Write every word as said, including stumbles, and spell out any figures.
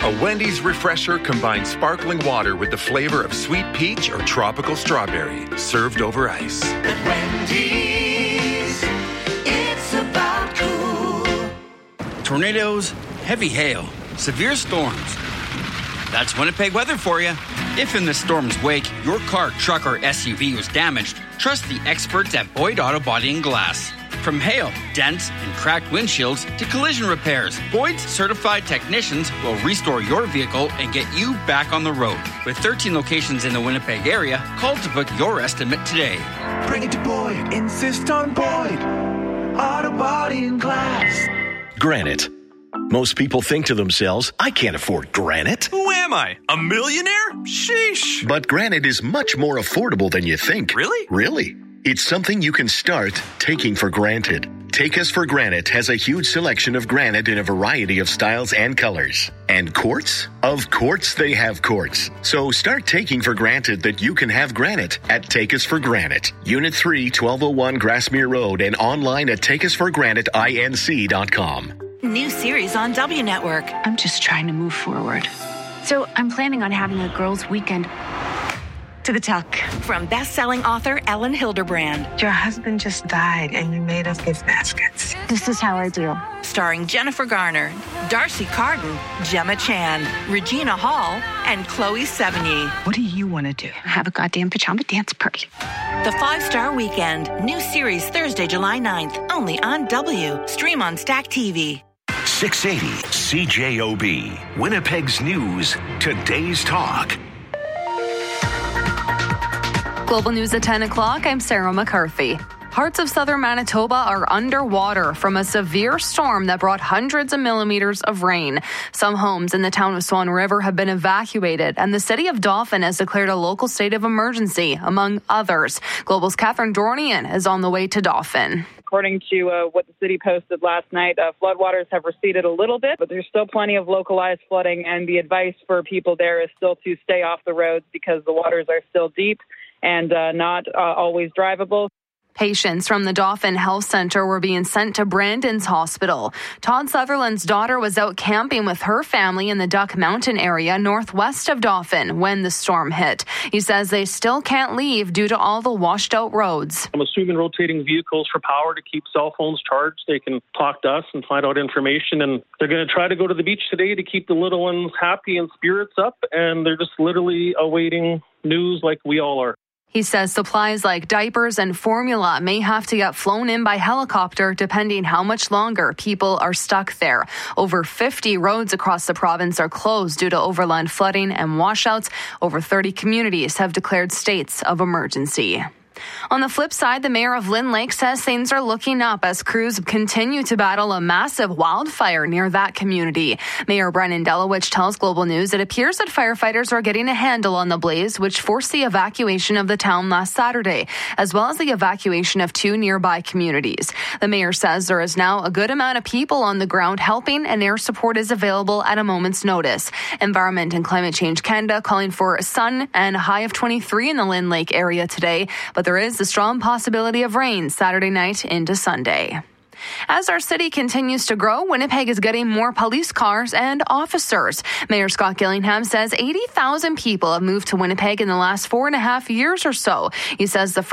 A Wendy's refresher combines sparkling water with the flavor of sweet peach or tropical strawberry, served over ice. At Wendy's, it's about cool. Tornadoes, heavy hail, severe storms. That's Winnipeg weather for you. If in the storm's wake, your car, truck, or S U V was damaged, trust the experts at Boyd Auto Body and Glass. From hail, dents, and cracked windshields to collision repairs, Boyd's certified technicians will restore your vehicle and get you back on the road. With thirteen locations in the Winnipeg area, call to book your estimate today. Bring it to Boyd. Insist on Boyd. Auto Body and Glass. Granite. Most people think to themselves, I can't afford granite. Who am I? A millionaire? Sheesh. But granite is much more affordable than you think. Really? Really. It's something you can start taking for granted. Take Us for Granite has a huge selection of granite in a variety of styles and colors. And quartz? Of course they have quartz. So start taking for granted that you can have granite at Take Us for Granite. Unit three, twelve oh one Grassmere Road, and online at take us for granite inc dot com. New series on W Network. I'm just trying to move forward. So I'm planning on having a girls' weekend. To the tuck. From best-selling author Ellen Hilderbrand. Your husband just died and you made us gift baskets. This is how I do. Starring Jennifer Garner, Darcy Carden, Gemma Chan, Regina Hall, and Chloe Sevigny. What do you want to do? Have a goddamn pajama dance party. The Five-Star Weekend. New series Thursday, July ninth. Only on W. Stream on Stack T V. six eighty C J O B. Winnipeg's News. Today's Talk. Global News at ten o'clock, I'm Sarah McCarthy. Parts of southern Manitoba are underwater from a severe storm that brought hundreds of millimeters of rain. Some homes in the town of Swan River have been evacuated, and the city of Dauphin has declared a local state of emergency, among others. Global's Catherine Dornian is on the way to Dauphin. According to uh, what the city posted last night, uh, floodwaters have receded a little bit, but there's still plenty of localized flooding, and the advice for people there is still to stay off the roads because the waters are still deep and uh, not uh, always drivable. Patients from the Dauphin Health Center were being sent to Brandon's Hospital. Todd Sutherland's daughter was out camping with her family in the Duck Mountain area northwest of Dauphin when the storm hit. He says they still can't leave due to all the washed out roads. I'm assuming rotating vehicles for power to keep cell phones charged. They can talk to us and find out information, and they're going to try to go to the beach today to keep the little ones happy and spirits up, and they're just literally awaiting news like we all are. He says supplies like diapers and formula may have to get flown in by helicopter depending how much longer people are stuck there. Over fifty roads across the province are closed due to overland flooding and washouts. Over thirty communities have declared states of emergency. On the flip side, the mayor of Lynn Lake says things are looking up as crews continue to battle a massive wildfire near that community. Mayor Brennan Delowich tells Global News it appears that firefighters are getting a handle on the blaze, which forced the evacuation of the town last Saturday, as well as the evacuation of two nearby communities. The mayor says there is now a good amount of people on the ground helping, and air support is available at a moment's notice. Environment and Climate Change Canada calling for sun and a high of twenty-three in the Lynn Lake area today, but there is a strong possibility of rain Saturday night into Sunday. As our city continues to grow, Winnipeg is getting more police cars and officers. Mayor Scott Gillingham says eighty thousand people have moved to Winnipeg in the last four and a half years or so. He says the first